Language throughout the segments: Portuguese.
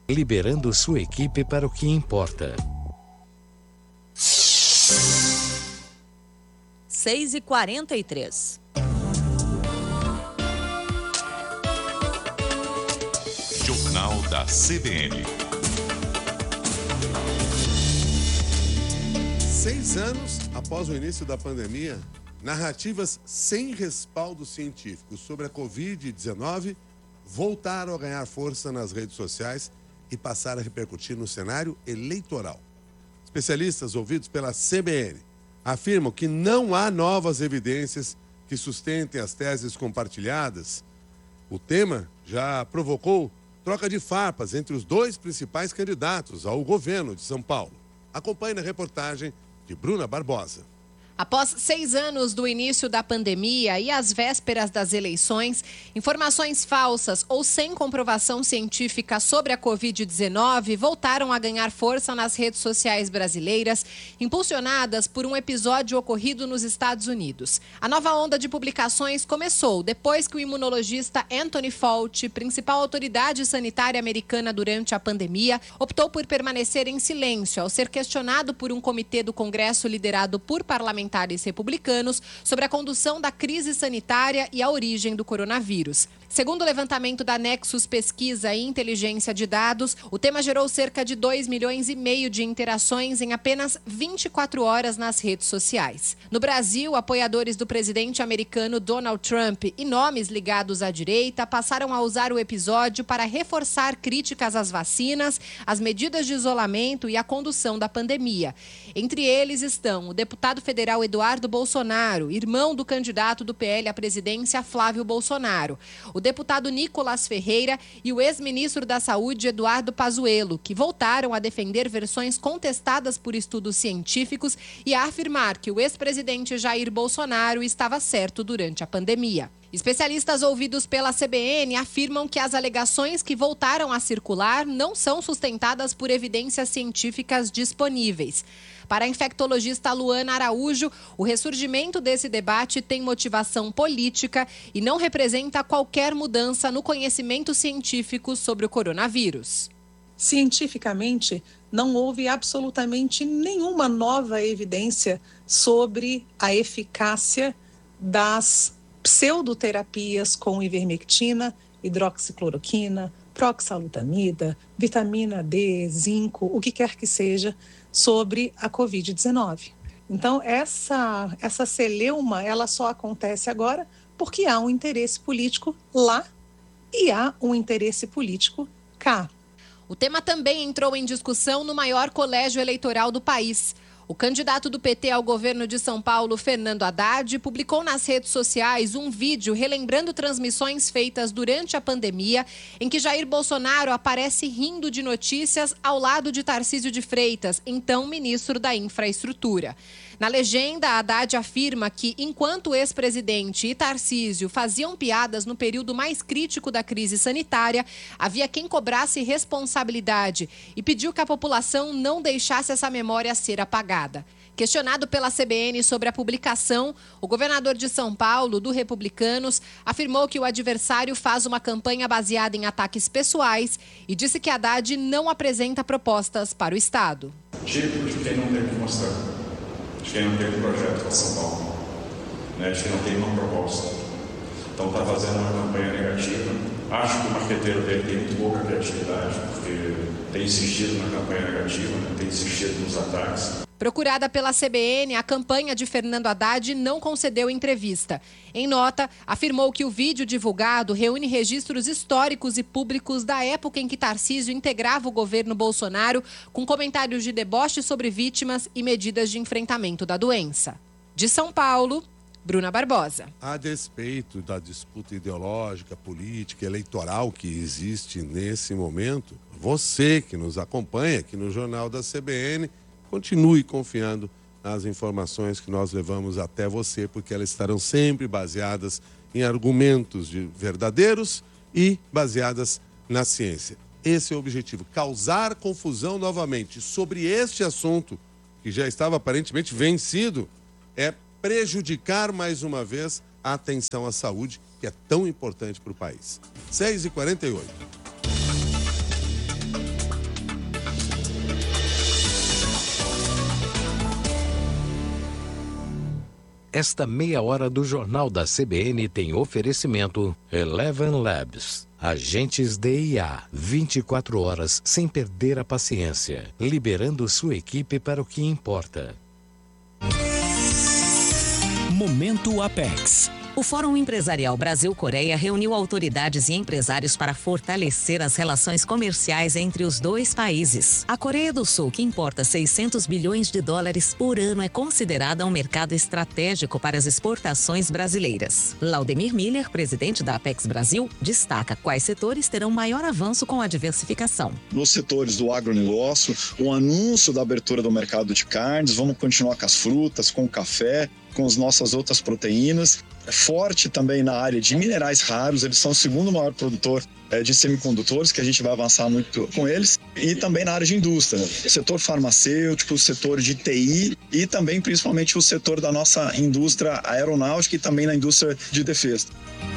liberando sua equipe para o que importa. 6h43. Jornal da CBN. 6 anos após o início da pandemia, narrativas sem respaldo científico sobre a Covid-19 voltaram a ganhar força nas redes sociais e passaram a repercutir no cenário eleitoral. Especialistas ouvidos pela CBN afirmam que não há novas evidências que sustentem as teses compartilhadas. O tema já provocou troca de farpas entre os dois principais candidatos ao governo de São Paulo. Acompanhe na reportagem de Bruna Barbosa. Após 6 anos do início da pandemia e às vésperas das eleições, informações falsas ou sem comprovação científica sobre a Covid-19 voltaram a ganhar força nas redes sociais brasileiras, impulsionadas por um episódio ocorrido nos Estados Unidos. A nova onda de publicações começou depois que o imunologista Anthony Fauci, principal autoridade sanitária americana durante a pandemia, optou por permanecer em silêncio ao ser questionado por um comitê do Congresso liderado por parlamentares republicanos sobre a condução da crise sanitária e a origem do coronavírus. Segundo o levantamento da Nexus Pesquisa e Inteligência de Dados, o tema gerou cerca de 2,5 milhões de interações em apenas 24 horas nas redes sociais. No Brasil, apoiadores do presidente americano Donald Trump e nomes ligados à direita passaram a usar o episódio para reforçar críticas às vacinas, às medidas de isolamento e à condução da pandemia. Entre eles estão o deputado federal Eduardo Bolsonaro, irmão do candidato do PL à presidência Flávio Bolsonaro, o deputado Nicolas Ferreira e o ex-ministro da Saúde Eduardo Pazuello, que voltaram a defender versões contestadas por estudos científicos e a afirmar que o ex-presidente Jair Bolsonaro estava certo durante a pandemia. Especialistas ouvidos pela CBN afirmam que as alegações que voltaram a circular não são sustentadas por evidências científicas disponíveis. Para a infectologista Luana Araújo, o ressurgimento desse debate tem motivação política e não representa qualquer mudança no conhecimento científico sobre o coronavírus. Cientificamente, não houve absolutamente nenhuma nova evidência sobre a eficácia das pseudoterapias com ivermectina, hidroxicloroquina, proxalutamida, vitamina D, zinco, o que quer que seja, sobre a Covid-19. Então, essa celeuma, ela só acontece agora porque há um interesse político lá e há um interesse político cá. O tema também entrou em discussão no maior colégio eleitoral do país. O candidato do PT ao governo de São Paulo, Fernando Haddad, publicou nas redes sociais um vídeo relembrando transmissões feitas durante a pandemia, em que Jair Bolsonaro aparece rindo de notícias ao lado de Tarcísio de Freitas, então ministro da Infraestrutura. Na legenda, Haddad afirma que, enquanto o ex-presidente e Tarcísio faziam piadas no período mais crítico da crise sanitária, havia quem cobrasse responsabilidade e pediu que a população não deixasse essa memória ser apagada. Questionado pela CBN sobre a publicação, o governador de São Paulo, do Republicanos, afirmou que o adversário faz uma campanha baseada em ataques pessoais e disse que Haddad não apresenta propostas para o Estado. Tipo de quem não tem o que mostrar, de quem não tem um projeto para São Paulo, de quem não tem uma proposta. Então está fazendo uma campanha negativa. Acho que o marqueteiro dele tem muito pouca criatividade, porque tem insistido na campanha negativa, tem insistido nos ataques. Procurada pela CBN, a campanha de Fernando Haddad não concedeu entrevista. Em nota, afirmou que o vídeo divulgado reúne registros históricos e públicos da época em que Tarcísio integrava o governo Bolsonaro, com comentários de deboche sobre vítimas e medidas de enfrentamento da doença. De São Paulo, Bruna Barbosa. A despeito da disputa ideológica, política, eleitoral que existe nesse momento, você que nos acompanha aqui no Jornal da CBN, continue confiando nas informações que nós levamos até você, porque elas estarão sempre baseadas em argumentos verdadeiros e baseadas na ciência. Esse é o objetivo, causar confusão novamente sobre este assunto, que já estava aparentemente vencido, é prejudicar mais uma vez a atenção à saúde, que é tão importante para o país. 6h48. Esta meia hora do Jornal da CBN tem oferecimento Eleven Labs. Agentes DIA, 24 horas sem perder a paciência, liberando sua equipe para o que importa. Momento Apex. O Fórum Empresarial Brasil-Coreia reuniu autoridades e empresários para fortalecer as relações comerciais entre os dois países. A Coreia do Sul, que importa 600 bilhões de dólares por ano, é considerada um mercado estratégico para as exportações brasileiras. Laudemir Miller, presidente da Apex Brasil, destaca quais setores terão maior avanço com a diversificação. Nos setores do agronegócio, o anúncio da abertura do mercado de carnes, vamos continuar com as frutas, com o café, com as nossas outras proteínas. É forte também na área de minerais raros, eles são o segundo maior produtor de semicondutores, que a gente vai avançar muito com eles, e também na área de indústria, setor farmacêutico, setor de TI e também principalmente o setor da nossa indústria aeronáutica e também na indústria de defesa.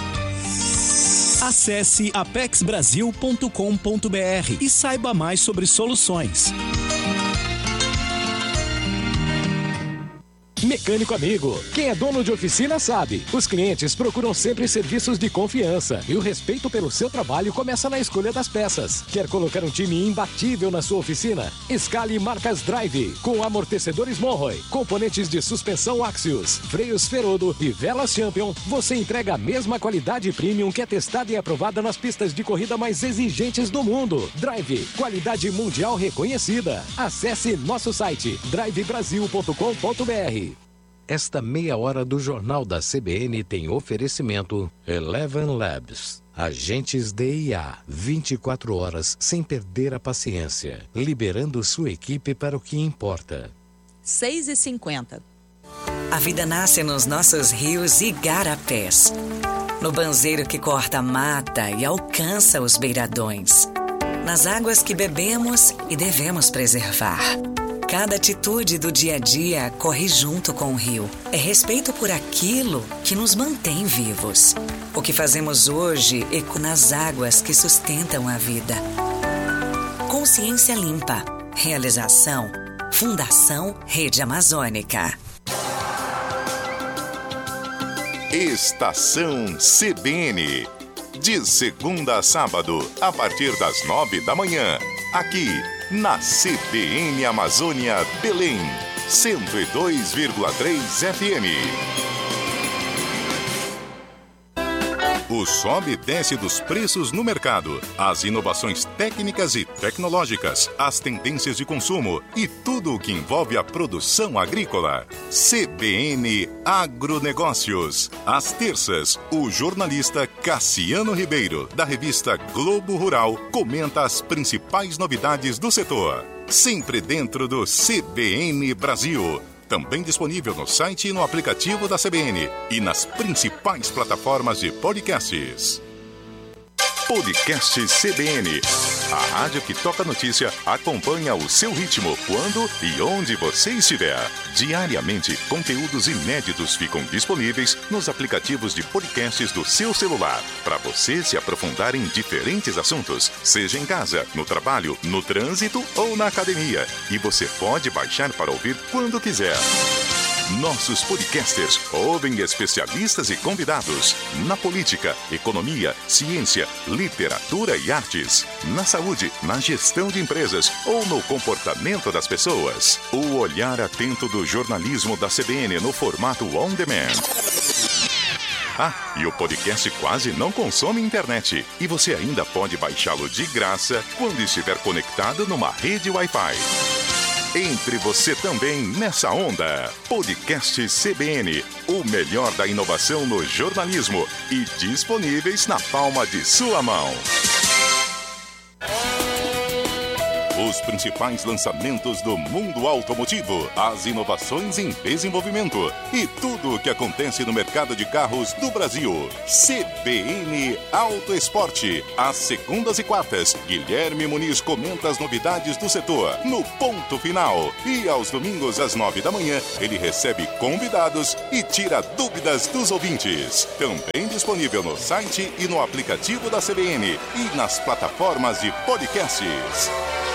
Acesse apexbrasil.com.br e saiba mais sobre soluções. Mecânico amigo, quem é dono de oficina sabe. Os clientes procuram sempre serviços de confiança e o respeito pelo seu trabalho começa na escolha das peças. Quer colocar um time imbatível na sua oficina? Escale marcas Drive, com amortecedores Monroe, componentes de suspensão Axios, freios Ferodo e velas Champion. Você entrega a mesma qualidade premium que é testada e aprovada nas pistas de corrida mais exigentes do mundo. Drive, qualidade mundial reconhecida. Acesse nosso site drivebrasil.com.br. Esta meia hora do Jornal da CBN tem oferecimento Eleven Labs. Agentes DIA, 24 horas sem perder a paciência, liberando sua equipe para o que importa. 6h50. A vida nasce nos nossos rios e igarapés. No banzeiro que corta a mata e alcança os beiradões. Nas águas que bebemos e devemos preservar. Cada atitude do dia a dia corre junto com o rio. É respeito por aquilo que nos mantém vivos. O que fazemos hoje ecoa nas águas que sustentam a vida. Consciência limpa. Realização. Fundação Rede Amazônica. Estação CBN. De segunda a sábado, a partir das 9 da manhã. Aqui, na CBN Amazônia Belém, 102,3 FM. O sobe e desce dos preços no mercado, as inovações técnicas e tecnológicas, as tendências de consumo e tudo o que envolve a produção agrícola. CBN Agronegócios. Às terças, o jornalista Cassiano Ribeiro, da revista Globo Rural, comenta as principais novidades do setor. Sempre dentro do CBN Brasil. Também disponível no site e no aplicativo da CBN e nas principais plataformas de podcasts. Podcast CBN. A rádio que toca notícia acompanha o seu ritmo quando e onde você estiver. Diariamente, conteúdos inéditos ficam disponíveis nos aplicativos de podcasts do seu celular, para você se aprofundar em diferentes assuntos, seja em casa, no trabalho, no trânsito ou na academia. E você pode baixar para ouvir quando quiser. Nossos podcasters ouvem especialistas e convidados na política, economia, ciência, literatura e artes, na saúde, na gestão de empresas ou no comportamento das pessoas. O olhar atento do jornalismo da CBN no formato on demand. Ah, e o podcast quase não consome internet. E você ainda pode baixá-lo de graça quando estiver conectado numa rede Wi-Fi. Entre você também nessa onda. Podcast CBN, o melhor da inovação no jornalismo e disponíveis na palma de sua mão. Os principais lançamentos do mundo automotivo, as inovações em desenvolvimento e tudo o que acontece no mercado de carros do Brasil. CBN Auto Esporte. Às segundas e quartas, Guilherme Muniz comenta as novidades do setor no ponto final. E aos domingos, às 9 da manhã, ele recebe convidados e tira dúvidas dos ouvintes. Também disponível no site e no aplicativo da CBN e nas plataformas de podcasts.